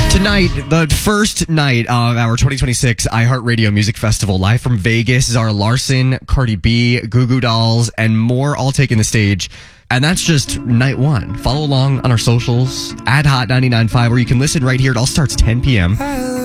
Tonight, the first night of our 2026 iHeartRadio Music Festival, live from Vegas, Zara Larsson, Cardi B, Goo Goo Dolls, and more all taking the stage. And that's just night one. Follow along on our socials, at Hot 99.5, where you can listen right here. It all starts 10 p.m.